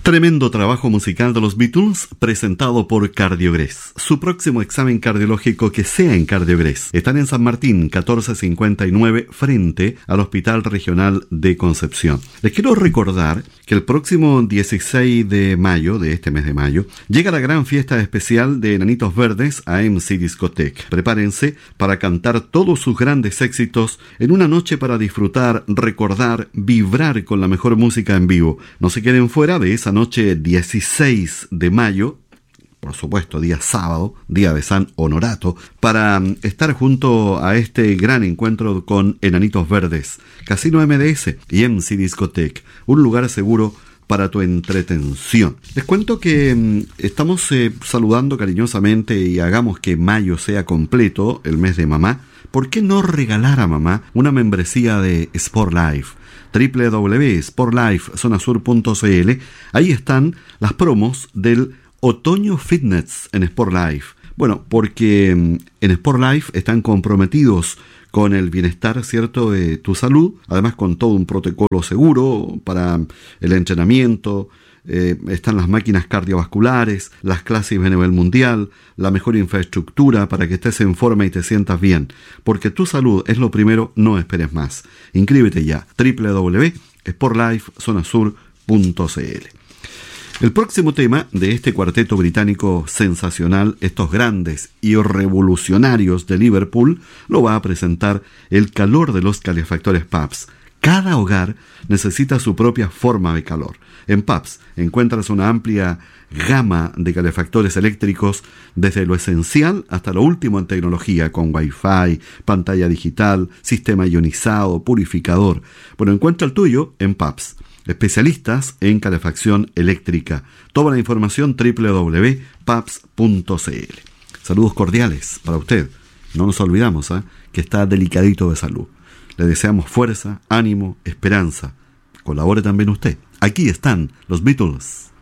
Tremendo trabajo musical de los Beatles presentado por Cardiogres. Su próximo examen cardiológico que sea en Cardiogres. Están en San Martín, 1459, frente al Hospital Regional de Concepción. Les quiero recordar que el próximo 16 de mayo, de este mes de mayo, llega la gran fiesta especial de Enanitos Verdes a MC Discotech. Prepárense para cantar todos sus grandes éxitos en una noche para disfrutar, recordar, vibrar con la mejor música en vivo. No se queden fuera de esa noche 16 de mayo, por supuesto día sábado, día de San Honorato, para estar junto a este gran encuentro con Enanitos Verdes, Casino MDS y MC Discotech, un lugar seguro para tu entretención. Les cuento que estamos saludando cariñosamente y hagamos que mayo sea completo, el mes de mamá. ¿Por qué no regalar a mamá una membresía de Sport Life? www.sportlifezonasur.cl. Ahí están las promos del Otoño Fitness en Sport Life. Bueno, porque en Sport Life están comprometidos con el bienestar, ¿cierto?, de tu salud, además con todo un protocolo seguro para el entrenamiento. Están las máquinas cardiovasculares, las clases a nivel mundial, la mejor infraestructura para que estés en forma y te sientas bien. Porque tu salud es lo primero, no esperes más. Inscríbete ya, www.sportlifezonasur.cl. El próximo tema de este cuarteto británico sensacional, estos grandes y revolucionarios de Liverpool, lo va a presentar el calor de los calefactores Pabst. Cada hogar necesita su propia forma de calor. En Pabst encuentras una amplia gama de calefactores eléctricos, desde lo esencial hasta lo último en tecnología, con Wi-Fi, pantalla digital, sistema ionizado, purificador. Bueno, encuentra el tuyo en Pabst. Especialistas en calefacción eléctrica. Toda la información www.pabst.cl. Saludos cordiales para usted. No nos olvidamos que está delicadito de salud. Le deseamos fuerza, ánimo, esperanza. Colabore también usted. Aquí están los Beatles.